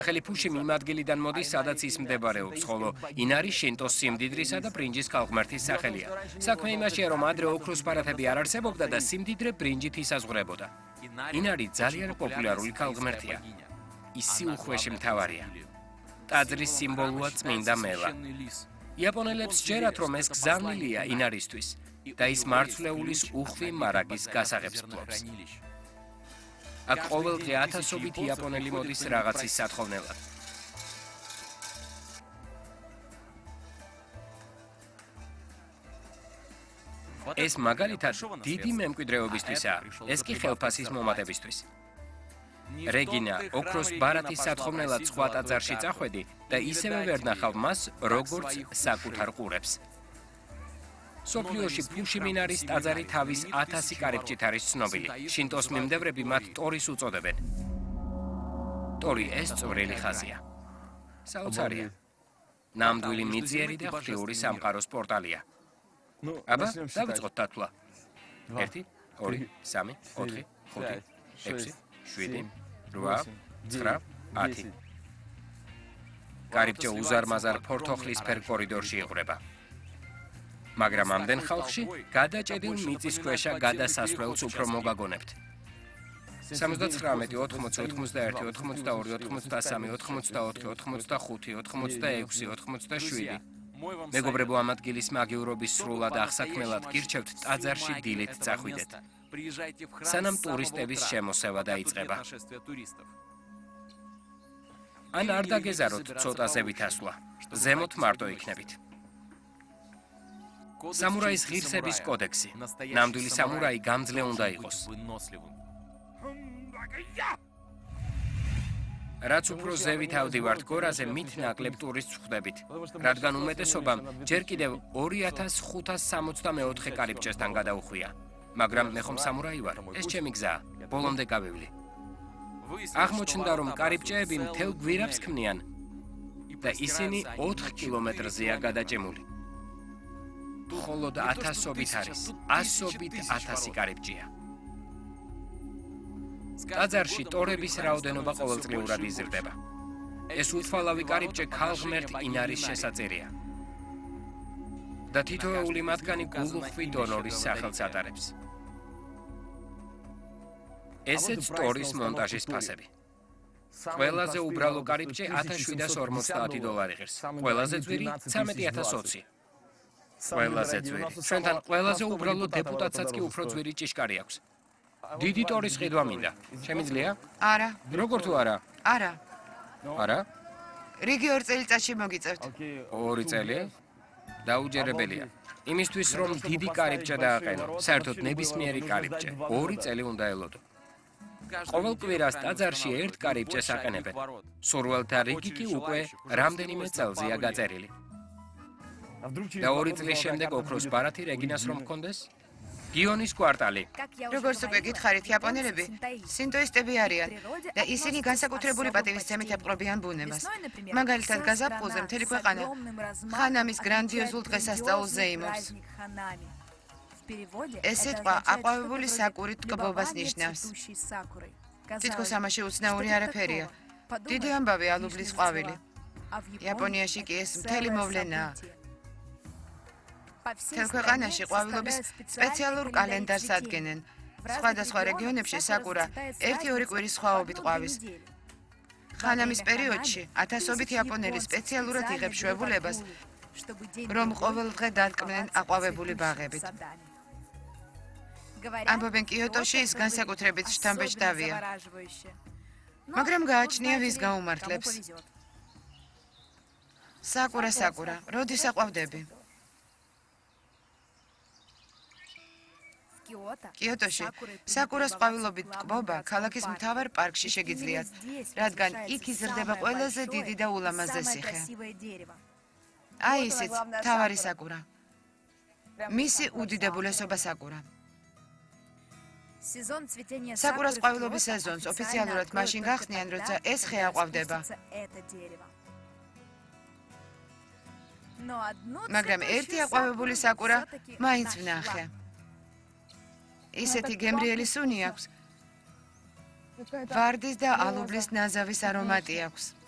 ხელი ფუშიმი იმ ადგილიდან მოდის, სადაც ის მდებარეობს, ხოლო ინარი შინტოს სიმდიდრისა და ბრინჯის ქალღმერთის სახელია. საქმე იმაშია, რომ ადრე ოქროს ბარათები არ არსებობდა და სიმდიდრე ბრინჯით ისაზღვრებოდა. ინარი ძალიან პოპულარული ქალღმერთია. ის სიუხვეში მთავარია. ტაძრის სიმბოლოა წმინდა მელა. იაპონელებს ჯერათ, რომ ეს გზავნილია ინარისთვის და ის მარცვლეულის უხვი მარაგის გასაღებს ფლობს. აქ ყოველდღე ათასობით იაპონელი მოდის რაღაცის სათხოვნელად. ეს მაგალითად დიდი მემკვიდრეობისთვისაა, ეს კი ხელფასის მომატებისთვის. რეგინა ოქროს ბარათის სათხოვნელად სხვა ტაძარში წახვედი და ისევე ვერ ნახავ მას, როგორც საკუთარ ყურებს. სოფლიოში ფუშიმინარის ტაძარი თავის 1000 კარიბჭით არის ცნობილი. შინტოს მიმდევრები მათ ტორის უწოდებენ. ტორი ეს წვრილი ხაზია. საოცარია. ნამდვილი მიწიერი და ღვთიური სამყაროს პორტალია. აბა, დავიწყოთ დათვლა. 1, 2, 3, 4, 5, 6, 7, 8, 9, 10. კარიბჭე უზარმაზარ ფორთოხლისფერ კორიდორში იყვრება. მაგრამ ამდენ ხალხში გადაჭედილ მიწის ქვეშა გადასასვლელს უფრო მოგაგონებთ. 79, 80, 81, 82, 83, 84, 85, 86, 87. მეგობრებო, ამ ადგილის მაგიურობის სრულად აღსაქმელად გირჩევთ ტაძარში დილით წახვიდეთ. სანამ ტურისტების შემოსევა დაიწყება. ან არ დაგეზაროთ ცოტა ზევით ასვლა. ზემოთ მარტო იქნებით. სამურაის ღირსების კოდექსი. ნამდვილი სამურაი გამძლე უნდა იყოს. რაც უფრო ზევით ავდივართ გორაზე, მით ნაკლებ ტურისტს ვხვდებით, რადგან უმეტესობამ ჯერ კიდევ 2564 კარიბჭესთან გადაუხვია. მაგრამ მე ხომ სამურაი ვარ, ეს ჩემი გზაა, ბოლომდე გავივლი. აღმოჩნდა, რომ კარიბჭეები მთელ გვირაბს ქმნიან და ისინი 4 კილომეტრზეა გადაჭიმული. მხოლოდ 1000-ობით არის, 100-ობით 1000 კარიბჭეა. ტაძარში ტორების რაოდენობა ყოველწლიურად იზრდება. ეს უთვალავი კარიბჭე ქალღმერთ ინარის შესაძერია. და თითოეული მათგანი გულუხვი დონორის სახელს ატარებს. ესეც ტორის მონტაჟის ფასები. ყველაზე უბრალო კარიბჭე $1750 ღირს. ყველაზე ძვირი $13020. ყველაზე ძვირი. ჩვენთან ყველაზე უბრალო დეპუტატსაც კი უფრო ძვირი ჭიშკარი აქვს. დიდი ტორის ყიდვა მინდა. შემიძლია? არა. როგორ თუ არა? არა. არა? რიგი 2 წელიწადში მოგიწევთ. 2 წელი? დაუჯერებელია. იმისთვის რომ დიდი კარიბჭე დააყენო, საერთოდ ნებისმიერი კარიბჭე 2 წელი უნდა ელოდო. ყოველ კვირას ტაძარში 1 კარიბჭეს აყენებენ. სურველთა რიგი კი უკვე რამდენიმე წელზეა გაწერილი. და 2 წლის შემდეგ ოქროს ბარათი რეგინას რომ მქონდეს? გიონის კვარტალი. როგორც უკვე გითხარით, იაპონელები სინტოისტები არიან და ისინი განსაკუთრებული პატივისცემით აპყრობიან ბუნებას. მაგალითად, გაზაფხულზე მთელი ქვეყანა ხანამის გრანდიოზულ დღესასწაულს ზეიმობს. ეს სიტყვა აყვავებული საკურით ტკბობას ნიშნავს. თითქოს ამაში უცნაური არაფერია. დიდი ამბავი ალუბლის ყვავილი. იაპონიაში კი ეს მთელი მოვლენაა. მთელ ქვეყანაში ყვავილობის სპეციალურ კალენდარს ადგენენ. სხვადასხვა რეგიონებში საკურა 1-2 კვირის სხვაობით ყვავის. ხანამის პერიოდში ათასობით იაპონელი სპეციალურად იღებს შვებულებას, რომ ყოველდღე დატკბნენ აყვავებული ბაღებით. ამბობენ, კიოტოში ის განსაკუთრებით შთამბეჭდავია. მაგრამ გააჩნია ვის გაუმართლებს. საკურა, როდის აყვავდები? კიოტოში საკურას ყვავილობით ტკბობა ქალაქის მთავარ პარკში შეგიძლიათ, რადგან იქ იზრდება ყველაზე დიდი და ულამაზესი ხე. აი ისიც, მთავარი საკურა. მისი უდიდებულესობა საკურა. საკურას ყვავილობის სეზონს ოფიციალურად მაშინ გახსნიან, როცა ეს ხე აყვავდება. მაგრამ ერთი აყვავებული საკურა მაინც ვნახე. ისეთი გემრიელი სუნი აქვს. ვარდის და ალუბლის ნაზავის არომატი აქვს.